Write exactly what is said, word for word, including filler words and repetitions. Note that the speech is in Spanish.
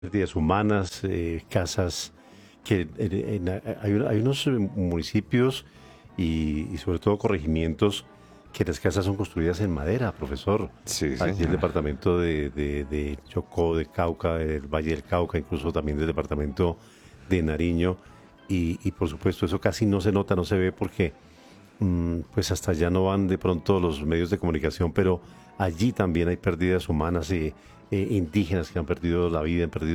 pérdidas humanas, eh, casas que en- en- hay, hay unos eh, municipios y, y sobre todo corregimientos que las casas son construidas en madera, profesor. Sí, Aquí el señor. departamento de, de, de Chocó, de Cauca, del Valle del Cauca, incluso también del departamento de Nariño. Y, y por supuesto eso casi no se nota, no se ve porque mm, pues hasta allá no van de pronto los medios de comunicación, pero allí también hay pérdidas humanas y eh, indígenas que han perdido la vida, han perdido